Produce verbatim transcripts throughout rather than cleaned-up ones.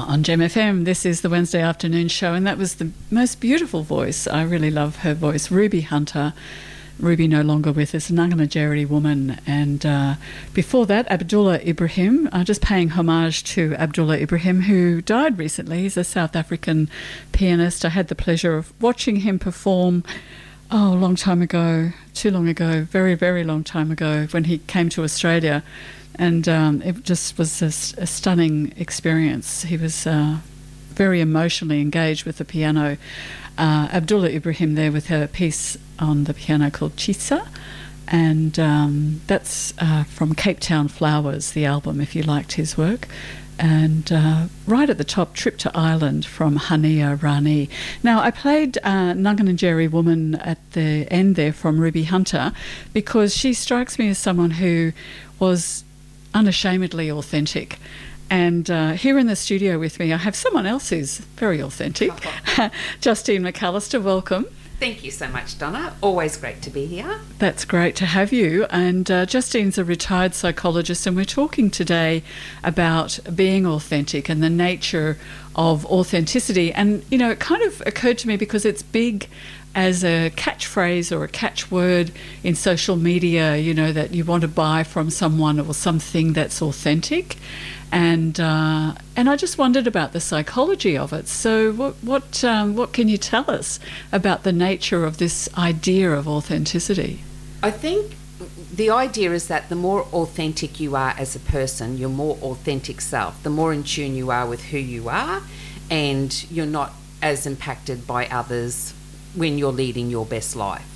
On Gem F M, this is the Wednesday afternoon show, and that was the most beautiful voice. I really love her voice. Ruby Hunter. Ruby no longer with us, a Ngarrindjeri woman. And uh, before that, Abdullah Ibrahim, uh, just paying homage to Abdullah Ibrahim, who died recently. He's a South African pianist. I had the pleasure of watching him perform, oh, a long time ago, too long ago, very, very long time ago, when he came to Australia. And um, it just was a, a stunning experience. He was uh, very emotionally engaged with the piano. Uh, Abdullah Ibrahim there with her piece on the piano called Chisa. And um, that's uh, from Cape Town Flowers, the album, if you liked his work. And uh, right at the top, Trip to Ireland from Hania Rani. Now, I played uh, Ngarrindjeri Woman at the end there from Ruby Hunter because she strikes me as someone who was unashamedly authentic. And uh, here in the studio with me, I have someone else who's very authentic. Oh. Justine McAllister, welcome. Thank you so much, Donna. Always great to be here. That's great to have you. And uh, Justine's a retired psychologist, and we're talking today about being authentic and the nature of authenticity. And, you know, it kind of occurred to me because it's big as a catchphrase or a catchword in social media, you know, that you want to buy from someone or something that's authentic. And uh, and I just wondered about the psychology of it. So what what um, what can you tell us about the nature of this idea of authenticity? I think the idea is that the more authentic you are as a person, your more authentic self, the more in tune you are with who you are, and you're not as impacted by others when you're leading your best life.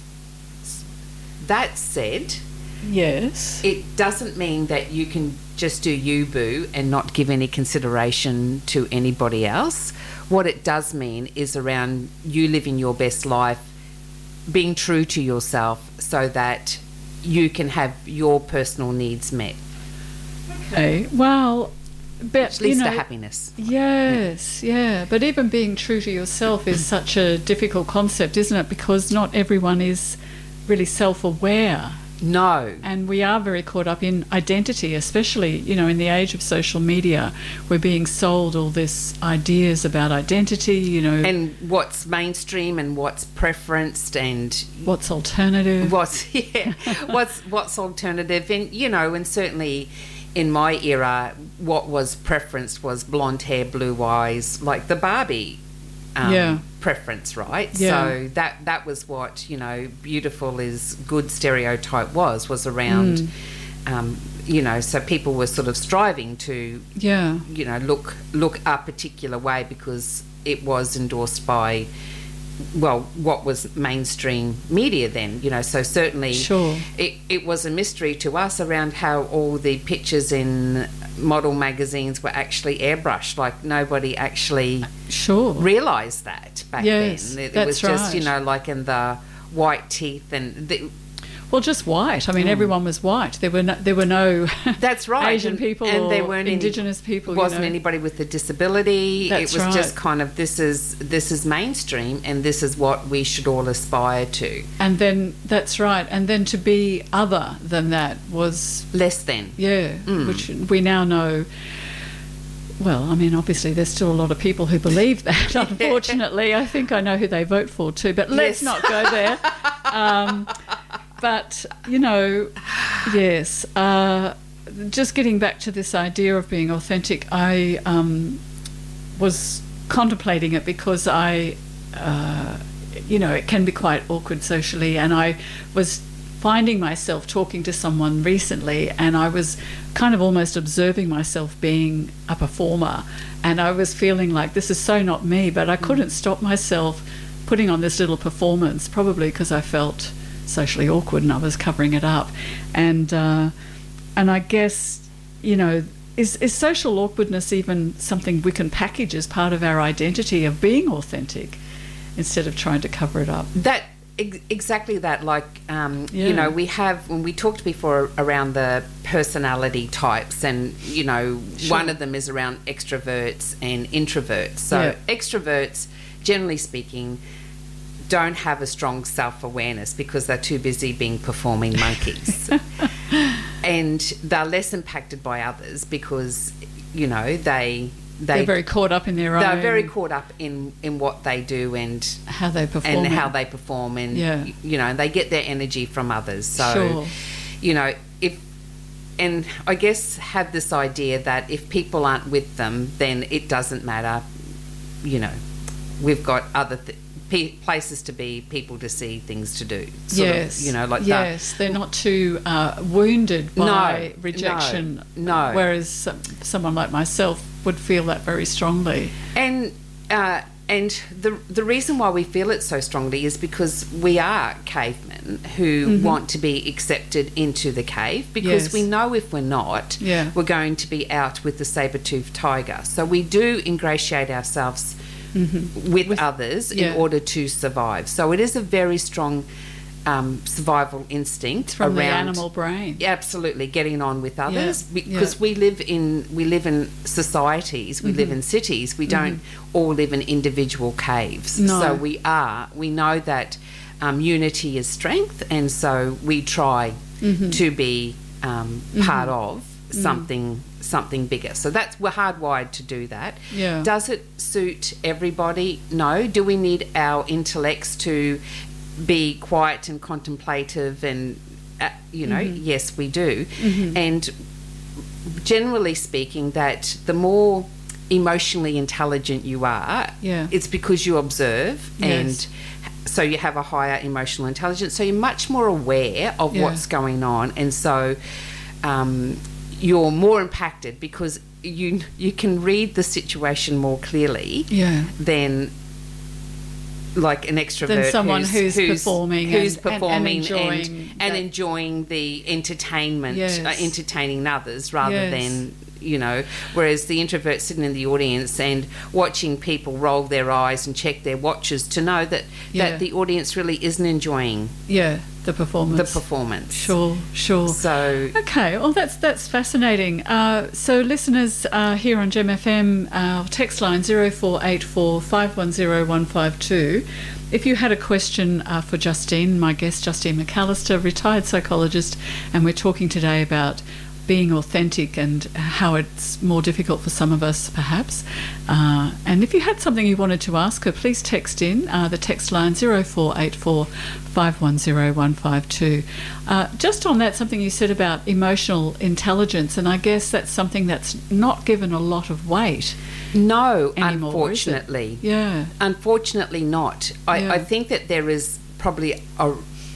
That said, yes, it doesn't mean that you can just do you, boo, and not give any consideration to anybody else. What it does mean is around you living your best life, being true to yourself so that you can have your personal needs met. Okay, well, but, which leads you know, to happiness. Yes, yeah. yeah. But even being true to yourself is such a difficult concept, isn't it? Because not everyone is really self-aware. No. And we are very caught up in identity, especially, you know, in the age of social media. We're being sold all this ideas about identity, you know. And what's mainstream and what's preferenced and what's alternative. What's yeah. what's what's alternative. And, you know, and certainly in my era, what was preferenced was blonde hair, blue eyes, like the Barbie um, yeah. preference, right? Yeah. So that that was what, you know, beautiful is good stereotype was, was around, mm. um, you know, so people were sort of striving to, yeah. you know, look look a particular way because it was endorsed by, well, what was mainstream media then, you know, so certainly sure. it, it was a mystery to us around how all the pictures in model magazines were actually airbrushed, like nobody actually sure. realised that back yes, then. It, that's it was just, right. you know, like in the white teeth and... The, well, just white. I mean, mm. everyone was white. There were no, there were no that's right. Asian and, people and or there weren't Indigenous any, people. Wasn't you know. anybody with a disability. That's it was right. just kind of this is this is mainstream and this is what we should all aspire to. And then that's right. And then to be other than that was less than. Yeah, mm. which we now know. Well, I mean, obviously there's still a lot of people who believe that, unfortunately. I think I know who they vote for too, but let's yes. not go there. Um, but, you know, yes, uh, just getting back to this idea of being authentic, I um, was contemplating it because I, uh, you know, it can be quite awkward socially, and I was finding myself talking to someone recently and I was kind of almost observing myself being a performer, and I was feeling like this is so not me, but I couldn't stop myself putting on this little performance, probably because I felt socially awkward and I was covering it up. And uh, and I guess, you know, is, is social awkwardness even something we can package as part of our identity of being authentic instead of trying to cover it up? That exactly that, like, um, yeah. you know, we have, when we talked before around the personality types, and, you know, sure. one of them is around extroverts and introverts. So yeah. extroverts, generally speaking, don't have a strong self-awareness because they're too busy being performing monkeys. And they're less impacted by others because, you know, they they, they're very caught up in their own. They're very caught up in, in what they do and how they perform. And how they perform. And, yeah. you know, they get their energy from others. So, sure. you know, if... And I guess have this idea that if people aren't with them, then it doesn't matter. You know, we've got other th- p- places to be, people to see, things to do. Sort yes. Of, you know, like yes. that. They're not too uh, wounded by no, rejection. No, no. Whereas some, someone like myself would feel that very strongly. And... Uh, And the the reason why we feel it so strongly is because we are cavemen who mm-hmm. want to be accepted into the cave, because yes. we know if we're not, yeah. we're going to be out with the saber-toothed tiger. So we do ingratiate ourselves mm-hmm. with, with others yeah. in order to survive. So it is a very strong um, survival instinct from around the animal brain. Absolutely, getting on with others, yeah. because yeah. we live in we live in societies, we mm-hmm. live in cities. We don't mm-hmm. all live in individual caves. No. So we are. We know that um, unity is strength, and so we try mm-hmm. to be um, mm-hmm. part of something mm-hmm. something bigger. So that's we're hardwired to do that. Yeah. Does it suit everybody? No. Do we need our intellects to be quiet and contemplative and uh, you know mm-hmm. yes we do mm-hmm. and generally speaking that the more emotionally intelligent you are, yeah. it's because you observe yes. and so you have a higher emotional intelligence, so you're much more aware of yeah. what's going on, and so um, you're more impacted because you you can read the situation more clearly yeah. than like an extrovert than someone who's, who's, who's performing who's and, performing and, and enjoying, and, and enjoying the entertainment, yes. uh, entertaining others rather yes. than, you know, whereas the introvert sitting in the audience and watching people roll their eyes and check their watches to know that, yeah. that the audience really isn't enjoying yeah the performance. The performance. Sure, sure. So okay, well that's that's fascinating. Uh, so listeners uh, here on Gem F M, our text line zero four eight four five one zero one five two. If you had a question uh, for Justine, my guest Justine McAllister, retired psychologist, and we're talking today about being authentic and how it's more difficult for some of us, perhaps. Uh, and if you had something you wanted to ask her, please text in uh, the text line zero four eight four five one zero one five two. Uh, just on that, something you said about emotional intelligence, and I guess that's something that's not given a lot of weight. No, anymore, unfortunately. Yeah. Unfortunately not. I, yeah. I think that there is probably a, uh,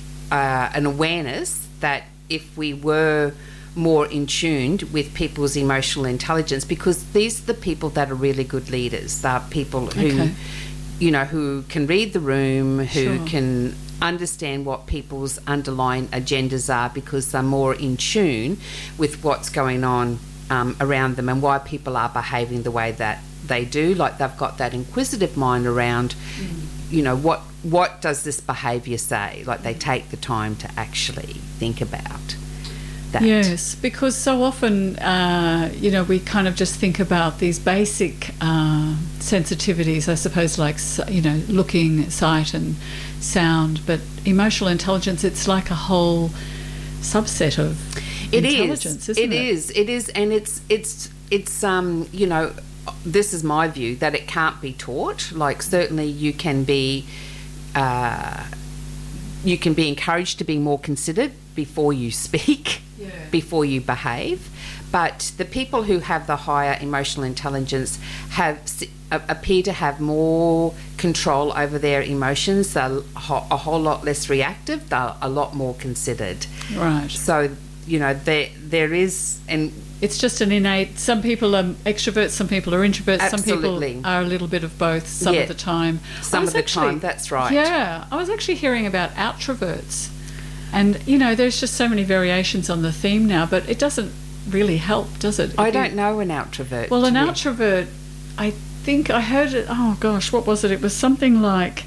an awareness that if we were more in tune with people's emotional intelligence, because these are the people that are really good leaders. They're people who, okay. you know, who can read the room, who sure. can understand what people's underlying agendas are, because they're more in tune with what's going on um, around them and why people are behaving the way that they do. Like they've got that inquisitive mind around, mm. you know, what what does this behaviour say? Like they take the time to actually think about that. Yes, because so often, uh, you know, we kind of just think about these basic uh, sensitivities, I suppose, like, you know, looking, sight and sound, but emotional intelligence, it's like a whole subset of it intelligence, is. isn't it? It is. It is, and it's it's it's um you know, this is my view that it can't be taught. Like certainly you can be uh, you can be encouraged to be more considered before you speak, yeah. before you behave. But the people who have the higher emotional intelligence have appear to have more control over their emotions. They're a whole lot less reactive. They're a lot more considered. Right. So, you know, there there is, and it's just an innate. Some people are extroverts, some people are introverts, absolutely. Some people are a little bit of both some yeah. of the time. Some of the actually, time, that's right. Yeah, I was actually hearing about outroverts. And, you know, there's just so many variations on the theme now, but it doesn't really help, does it? I if don't you, know an outrovert. Well, an outrovert, I think I heard it, oh gosh, what was it? It was something like,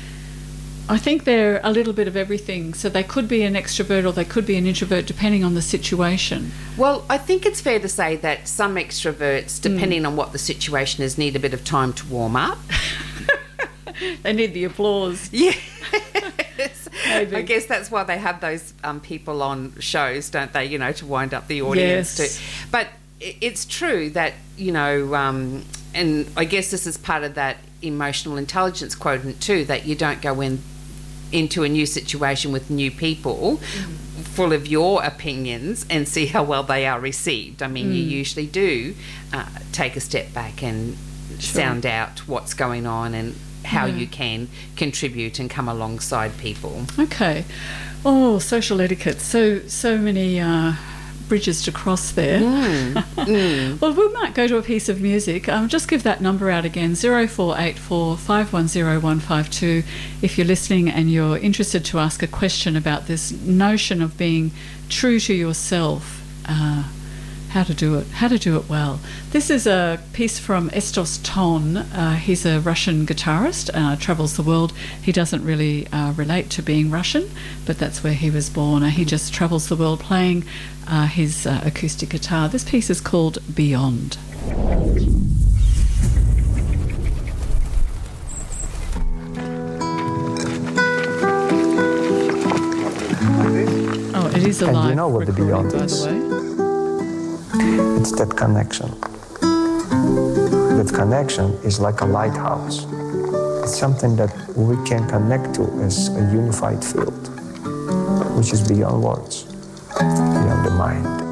I think they're a little bit of everything. So they could be an extrovert or they could be an introvert depending on the situation. Well, I think it's fair to say that some extroverts, depending mm. on what the situation is, need a bit of time to warm up. They need the applause. Yeah. Maybe. I guess that's why they have those um, people on shows, don't they, you know, to wind up the audience. Yes. Too. But it's true that, you know, um, and I guess this is part of that emotional intelligence quotient too, that you don't go in into a new situation with new people mm-hmm. full of your opinions and see how well they are received. I mean, mm. you usually do uh, take a step back and sure. sound out what's going on and how yeah. you can contribute and come alongside people. Okay. Oh, social etiquette. So, so many uh, bridges to cross there. Mm. mm. Well, we might go to a piece of music. Um, just give that number out again, zero four eight four, five one zero, one five two, if you're listening and you're interested to ask a question about this notion of being true to yourself, uh, how to do it, how to do it well. This is a piece from Estos Ton. Uh, he's a Russian guitarist, uh, travels the world. He doesn't really uh, relate to being Russian, but that's where he was born. Uh, he just travels the world playing uh, his uh, acoustic guitar. This piece is called Beyond. Oh, it is a and live you know what the Beyond by is. the way. It's that connection. That connection is like a lighthouse. It's something that we can connect to as a unified field, which is beyond words, beyond the mind.